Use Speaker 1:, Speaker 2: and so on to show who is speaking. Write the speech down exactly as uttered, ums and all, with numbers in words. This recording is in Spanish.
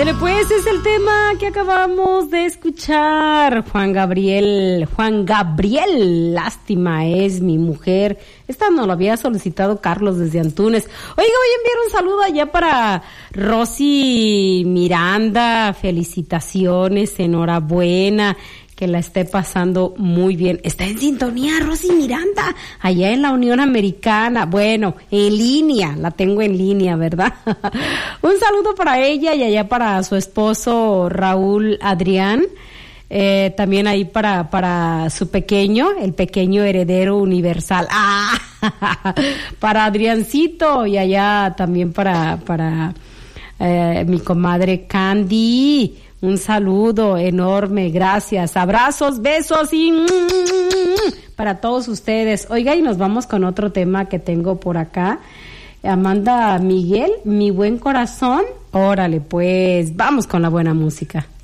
Speaker 1: Ándele pues, es el tema que acabamos de escuchar. Juan Gabriel, Juan Gabriel, lástima es mi mujer. Esta nos lo había solicitado Carlos desde Antunes. Oiga, voy a enviar un saludo allá para Rosy Miranda. Felicitaciones, enhorabuena. Que la esté pasando muy bien. Está en sintonía Rosy Miranda, allá en la Unión Americana. Bueno, en línea, la tengo en línea, ¿verdad? Un saludo para ella y allá para su esposo Raúl Adrián. Eh, también ahí para, para su pequeño, el pequeño heredero universal. ¡Ah! Para Adriancito y allá también para, para eh, mi comadre Candy. Un saludo enorme, gracias, abrazos, besos y para todos ustedes. Oiga, y nos vamos con otro tema que tengo por acá. Amanda Miguel, mi buen corazón. Órale, pues, vamos con la buena música.